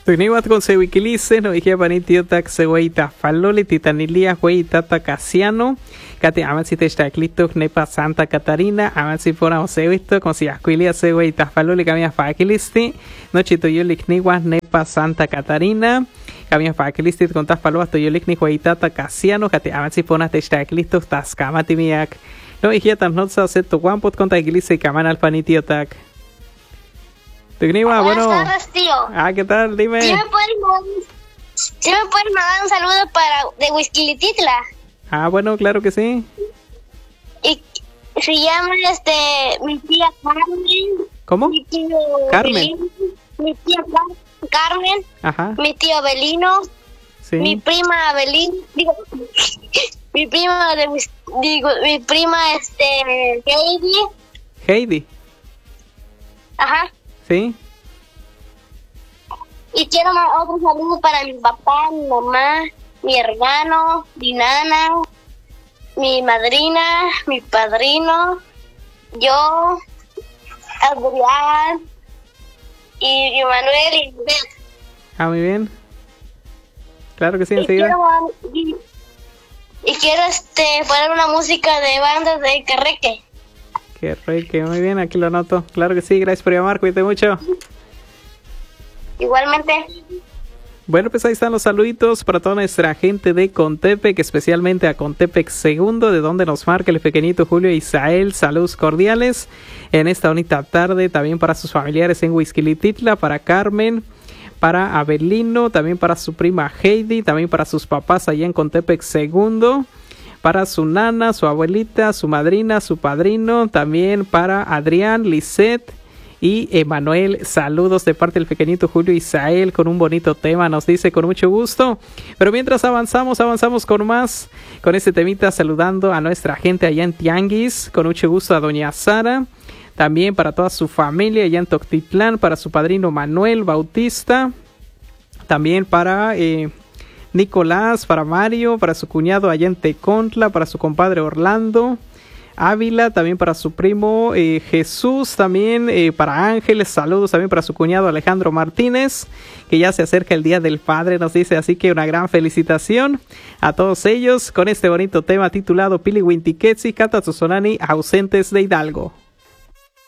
Tugniwat con Sewiquilice, no dije panitio tax seweita faloli titanilia hueita tacasiano. Kati avansi te staklitok nepa Santa Catarina, avansi fora osewito, con si asquilia seweita faloli camia fakilisti, no chito yo likniwa nepa Santa Catarina. Camia fakilisti con tas paloas to yo likni hueita tacasiano, kati avansi fora te staklitok tascamatimiak. No dije tan notsa seto guampot con taquilice y camana al panitio tac. Tugniwa, bueno. Buenas tardes, tío. ¿Qué tal? Dime. ¿Sí me puedes mandar un saludo de Huixquilititla? Bueno, claro que sí. Y se llama mi tía Carmen. ¿Cómo? Mi tío Carmen. Belino, mi tía Carmen. Ajá. Mi tío Belino. Sí. Mi prima Abelín. Mi prima mi prima Heidi. Heidi. Ajá. Sí. Y quiero otro saludo para mi papá, mi mamá, mi hermano, mi nana, mi madrina, mi padrino, yo, Adrián y Manuel y Beth. Muy bien. Claro que sí, Y enseguida. quiero poner una música de bandas de Carreque. Qué rico, muy bien, aquí lo anoto. Claro que sí, gracias por llamar, cuídate mucho. Igualmente. Bueno, pues ahí están los saluditos para toda nuestra gente de Contepec, especialmente a Contepec Segundo, de donde nos marca el pequeñito Julio Isael. Saludos cordiales en esta bonita tarde, también para sus familiares en Huixquilititla, para Carmen, para Abelino, también para su prima Heidi, también para sus papás allá en Contepec Segundo, para su nana, su abuelita, su madrina, su padrino, también para Adrián, Lisette y Emanuel. Saludos de parte del pequeñito Julio Isael con un bonito tema, nos dice con mucho gusto. Pero mientras avanzamos con más, con este temita, saludando a nuestra gente allá en Tianguis, con mucho gusto a doña Sara, también para toda su familia allá en Toctitlán, para su padrino Manuel Bautista, también para Nicolás, para Mario, para su cuñado allá en Tecontla, para su compadre Orlando Ávila, también para su primo Jesús, también para Ángeles, saludos también para su cuñado Alejandro Martínez, que ya se acerca el Día del Padre, nos dice, así que una gran felicitación a todos ellos con este bonito tema titulado Pili Wintiketsi Kata Tsusonani, ausentes de Hidalgo.